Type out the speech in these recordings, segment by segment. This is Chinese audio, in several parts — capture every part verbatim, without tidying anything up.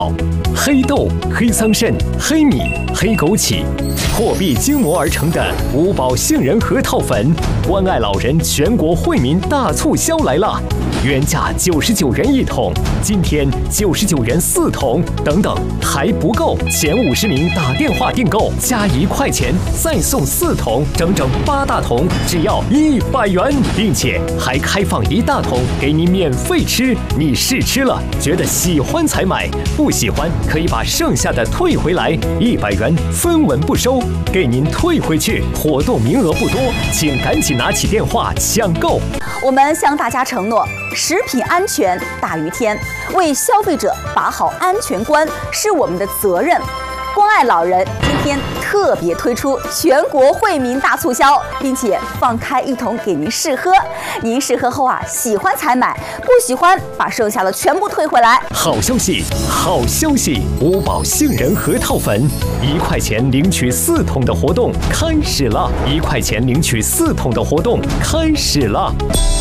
黑豆、黑桑葚、黑米、黑枸杞，货币精磨而成的五宝杏仁核桃粉，关爱老人全国惠民大促销来啦！原价九十九元一桶，今天九十九元四桶，等等还不够，前五十名打电话订购加一块钱，再送四桶，整整八大桶，只要一百元，并且还开放一大桶给您免费吃。你试吃了，觉得喜欢才买，不喜欢可以把剩下的退回来，一百元分文不收，给您退回去。活动名额不多，请赶紧拿起电话抢购。 我们向大家承诺，食品安全大于天，为消费者把好安全关是我们的责任。关爱老人今天特别推出全国惠民大促销，并且放开一桶给您试喝。您试喝后啊，喜欢才买，不喜欢把剩下的全部退回来。 好消息，好消息！五宝杏仁核桃粉，一块钱领取四桶的活动开始了！一块钱领取四桶的活动开始了！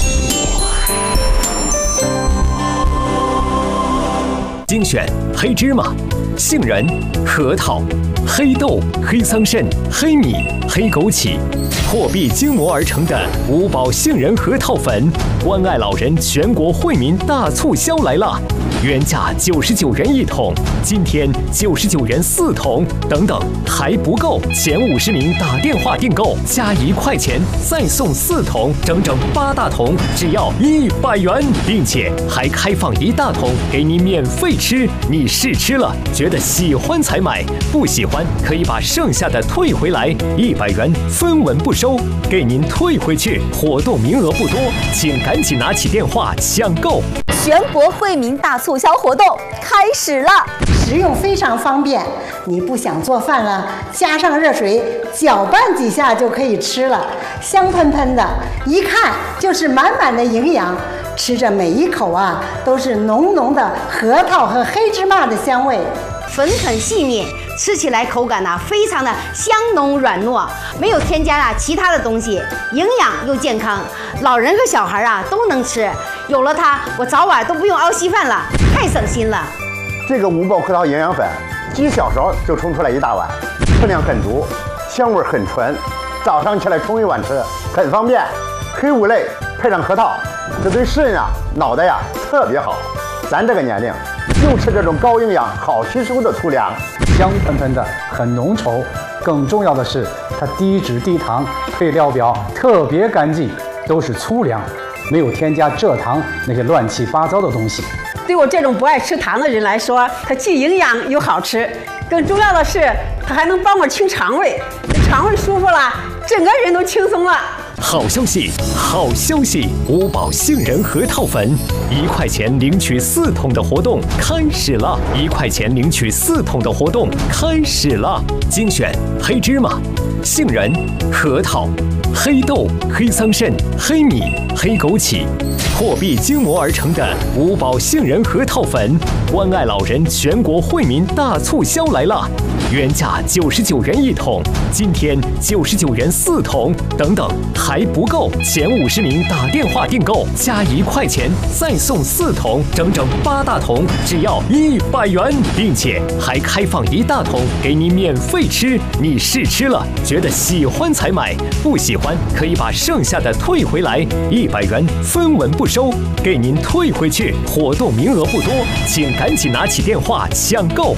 精选黑芝麻、杏仁、核桃、黑豆、黑桑葚、黑米、黑枸杞，货币精磨而成的五宝杏仁核桃粉，关爱老人全国惠民大促销来啦！原价九十九元一桶，今天九十九元四桶，等等还不够，前五十名打电话订购加一块钱，再送四桶，整整八大桶，只要一百元，并且还开放一大桶给您免费吃。你试吃了，觉得喜欢才买，不喜欢可以把剩下的退回来，一百元分文不收，给您退回去。活动名额不多，请赶紧拿起电话抢购。 全国惠民大促销活动开始了， 食用非常方便。你不想做饭了，加上热水搅拌几下就可以吃了，香喷喷的，一看就是满满的营养。吃着每一口啊，都是浓浓的核桃和黑芝麻的香味， 粉很细腻，吃起来口感呢、啊、非常的香浓软糯，没有添加啊其他的东西，营养又健康，老人和小孩啊都能吃。有了它，我早晚都不用熬稀饭了，太省心了。 这个五宝核桃营养粉，几小勺就冲出来一大碗，分量很足，香味很纯，早上起来冲一碗吃，很方便。黑五类配上核桃，这对肾啊、脑袋呀、啊、特别好。咱这个年龄，就吃这种高营养、好吸收的粗粮， 香喷喷的，很浓稠。更重要的是，它低脂低糖，配料表特别干净，都是粗粮，没有添加蔗糖那些乱七八糟的东西。 对我这种不爱吃糖的人来说，它既营养又好吃。更重要的是，它还能帮我清肠胃，肠胃舒服了，整个人都轻松了。 好消息，好消息！五宝杏仁核桃粉，一块钱领取四桶的活动开始了！一块钱领取四桶的活动开始了！精选黑芝麻、杏仁、核桃、黑豆、黑桑葚、黑米、黑枸杞，货币精磨而成的五宝杏仁核桃粉，关爱老人全国惠民大促销来啦！原价九十九元一桶，今天九十九元四桶，等等还不够，前五十名打电话订购加一块钱，再送四桶，整整八大桶，只要一百元，并且还开放一大桶给您免费吃。你试吃了，觉得喜欢才买，不喜欢可以把剩下的退回来，一百元分文不收，给您退回去。活动名额不多，请赶紧拿起电话抢购。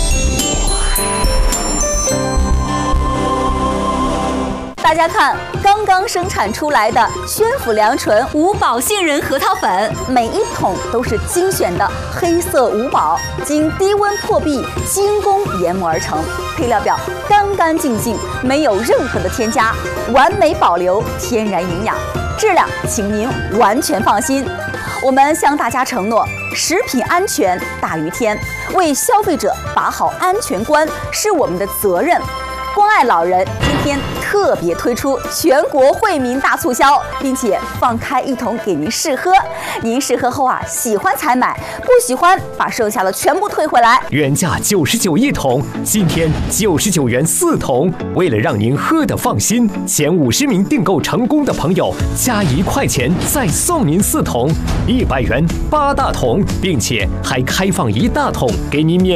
大家看，刚刚生产出来的宣府良醇五宝杏仁核桃粉，每一桶都是精选的黑色五宝，经低温破壁精工研磨而成，配料表干干净净，没有任何的添加，完美保留天然营养，质量请您完全放心。我们向大家承诺，食品安全大于天，为消费者把好安全关是我们的责任。 关爱老人今天特别推出全国惠民大促销，并且放开一桶给您试喝。您试喝后啊，喜欢才买，不喜欢把剩下的全部退回来。 原价九十九一桶，今天九十九元四桶。为了让您喝得放心，前五十名订购成功的朋友加一块钱再送您四桶，一百元八大桶，并且还开放一大桶给您免。